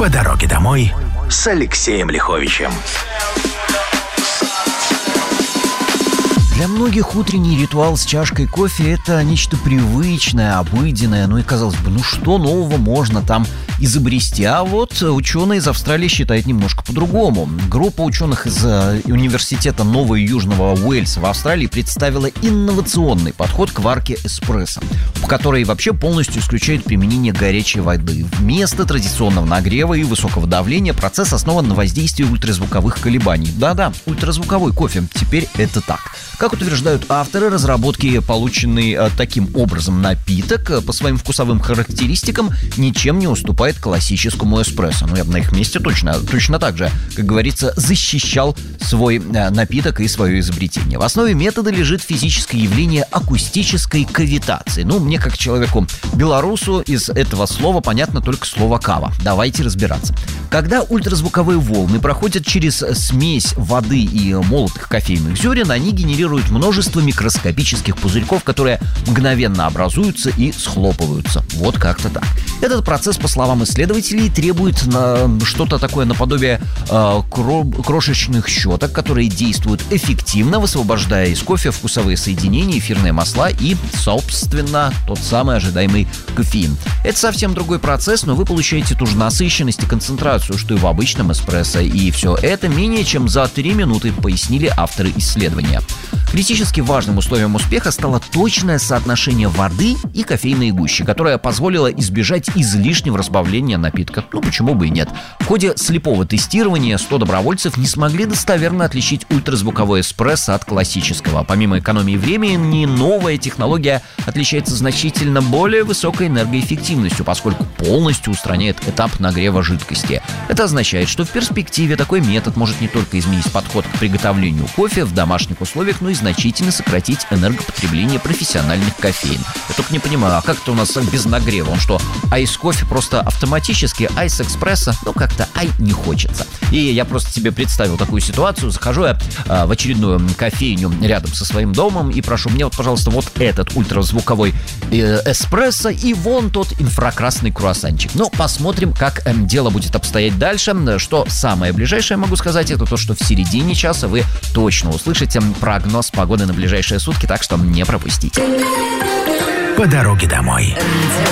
По дороге домой с Алексеем Лиховичем. Для многих утренний ритуал с чашкой кофе – это нечто привычное, обыденное. Ну и казалось бы, ну что нового можно там изобрести? А вот ученые из Австралии считают немножко по-другому. Группа ученых из университета Нового Южного Уэльса в Австралии представила инновационный подход к варке эспрессо, который вообще полностью исключает применение горячей воды. Вместо традиционного нагрева и высокого давления процесс основан на воздействии ультразвуковых колебаний. Да-да, ультразвуковой кофе. Теперь это так. Как утверждают авторы разработки, полученный таким образом напиток по своим вкусовым характеристикам ничем не уступает классическому эспрессо. Ну, я бы на их месте точно так же, как говорится, защищал свой напиток и свое изобретение. В основе метода лежит физическое явление акустической кавитации. Ну, мне, как человеку-белорусу, из этого слова понятно только слово «кава». Давайте разбираться. Когда ультразвуковые волны проходят через смесь воды и молотых кофейных зерен, они генерируют множество микроскопических пузырьков, которые мгновенно образуются и схлопываются. Вот как-то так. Этот процесс, по словам исследователей, требует что-то такое наподобие крошечных щеток, которые действуют эффективно, высвобождая из кофе вкусовые соединения, эфирные масла и, собственно, тот самый ожидаемый кофеин. Это совсем другой процесс, но вы получаете ту же насыщенность и концентрацию, что и в обычном эспрессо. И все это менее чем за 3 минуты, пояснили авторы исследования. Критически важным условием успеха стало точное соотношение воды и кофейной гущи, которое позволило избежать излишнего разбавления напитка. Ну, почему бы и нет. В ходе слепого тестирования 100 добровольцев не смогли достоверно отличить ультразвуковой эспрессо от классического. Помимо экономии времени, новая технология отличается значительно более высокой энергоэффективностью, поскольку полностью устраняет этап нагрева жидкости. Это означает, что в перспективе такой метод может не только изменить подход к приготовлению кофе в домашних условиях, но и значительно сократить энергопотребление профессиональных кофеин. Я только не понимаю, а как это у нас без нагрева? Он что, айс-кофе просто автоматически, айс-экспрессо? Ну, как-то не хочется. И я просто себе представил такую ситуацию. Захожу я в очередную кофейню рядом со своим домом и прошу: мне вот, пожалуйста, вот этот ультразвуковой эспрессо и вон тот инфракрасный круассанчик. Ну, посмотрим, как дело будет обстоять дальше. Что самое ближайшее могу сказать, это то, что в середине часа вы точно услышите прогноз погоды на ближайшие сутки, так что не пропустите. По дороге домой.